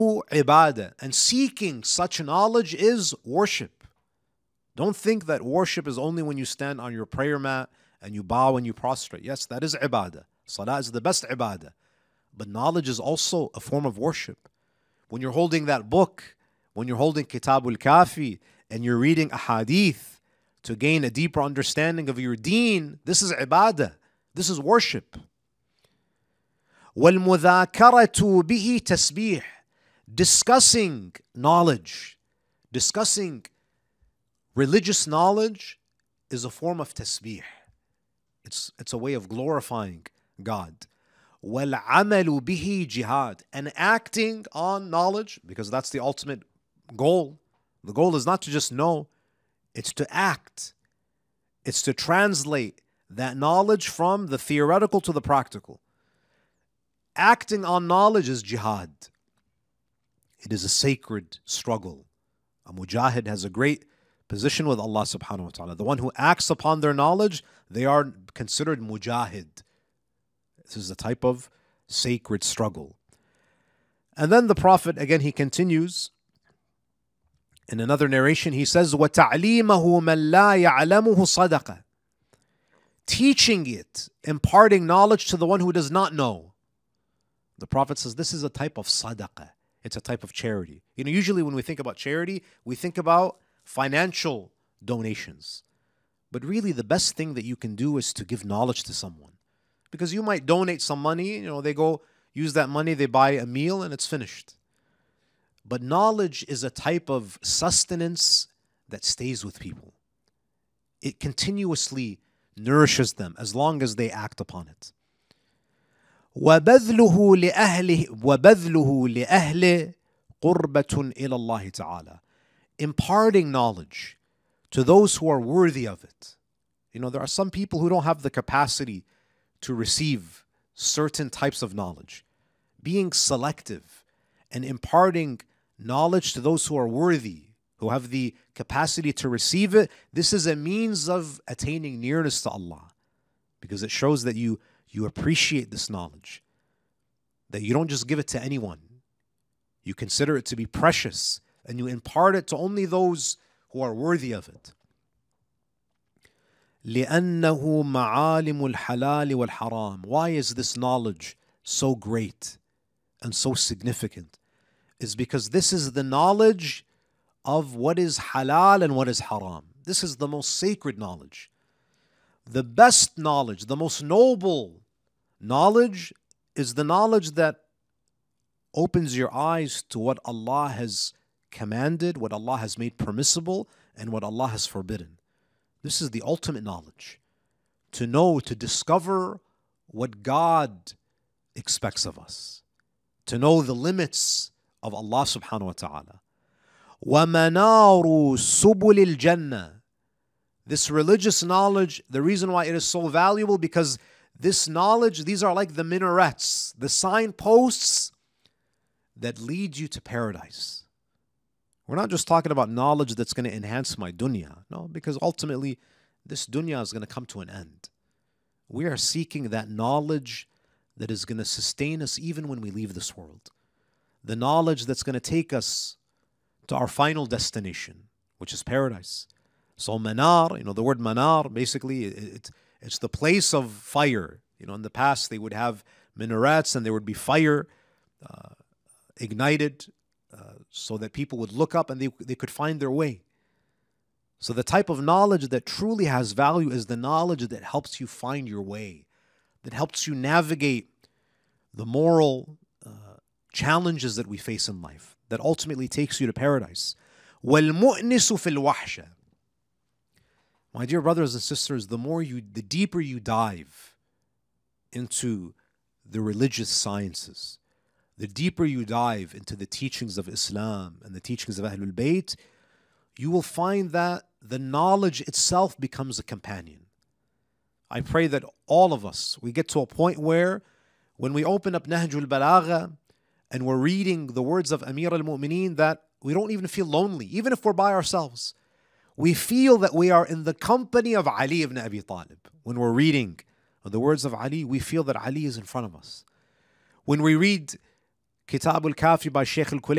ibadah. And seeking such knowledge is worship. Don't think that worship is only when you stand on your prayer mat and you bow and you prostrate. Yes, that is ibadah. Salah is the best ibadah. But knowledge is also a form of worship. When you're holding that book, when you're holding Kitabul Kafi and you're reading ahadith to gain a deeper understanding of your deen, this is ibadah. This is worship. وَالْمُذَاكَرَةُ بِهِ تَسْبِيحٌ. Discussing knowledge, discussing religious knowledge is a form of tasbih. It's a way of glorifying God. وَالْعَمَلُ بِهِ جِهَادٌ. And acting on knowledge, because that's the ultimate goal. The goal is not to just know, it's to act. It's to translate that knowledge from the theoretical to the practical. Acting on knowledge is jihad. It is a sacred struggle. A mujahid has a great position with Allah subhanahu wa ta'ala. The one who acts upon their knowledge, they are considered mujahid. This is a type of sacred struggle. And then the Prophet, again, he continues. In another narration, he says, وَتَعْلِيمَهُ مَنْ لَا يَعْلَمُهُ صَدَقَةٌ. Teaching it, imparting knowledge to the one who does not know. The Prophet says this is a type of sadaqah. It's a type of charity. Usually when we think about charity, we think about financial donations. But really the best thing that you can do is to give knowledge to someone. Because you might donate some money, they go use that money, they buy a meal and it's finished. But knowledge is a type of sustenance that stays with people. It continuously nourishes them as long as they act upon it. وَبَذْلُهُ لِأَهْلِ قُرْبَةٌ إِلَى اللَّهِ تَعَالَى. Imparting knowledge to those who are worthy of it. There are some people who don't have the capacity to receive certain types of knowledge. Being selective and imparting knowledge to those who are worthy, who have the capacity to receive it, this is a means of attaining nearness to Allah. Because it shows that you appreciate this knowledge. That you don't just give it to anyone. You consider it to be precious and you impart it to only those who are worthy of it. لِأَنَّهُ مَعَالِمُ الْحَلَالِ وَالْحَرَامِ. Why is this knowledge so great and so significant? It's because this is the knowledge of what is halal and what is haram. This is the most sacred knowledge. The best knowledge, the most noble knowledge is the knowledge that opens your eyes to what Allah has commanded, what Allah has made permissible, and what Allah has forbidden. This is the ultimate knowledge. To know, to discover what God expects of us. To know the limits of Allah subhanahu wa ta'ala. وَمَنَارُ سُبُلِ الْجَنَّةِ. This religious knowledge, the reason why it is so valuable, because this knowledge, these are like the minarets, the signposts that lead you to paradise. We're not just talking about knowledge that's going to enhance my dunya. No, because ultimately this dunya is going to come to an end. We are seeking that knowledge that is going to sustain us even when we leave this world. The knowledge that's going to take us to our final destination, which is paradise. So manar, the word manar, basically it's the place of fire. In the past they would have minarets and there would be fire ignited so that people would look up and they could find their way. So the type of knowledge that truly has value is the knowledge that helps you find your way, that helps you navigate the moral challenges that we face in life, that ultimately takes you to paradise. وَالْمُؤْنِسُ فِي الْوَحْشَةِ. My dear brothers and sisters, the deeper you dive into the religious sciences, the deeper you dive into the teachings of Islam and the teachings of Ahlul Bayt, you will find that the knowledge itself becomes a companion. I pray that all of us, we get to a point where when we open up Nahjul Balagha and we're reading the words of Amir al-Mu'mineen, that we don't even feel lonely, even if we're by ourselves. We feel that we are in the company of Ali ibn Abi Talib. When we're reading the words of Ali, we feel that Ali is in front of us. When we read Kitab al-Kafi by Shaykh al-Kulayni,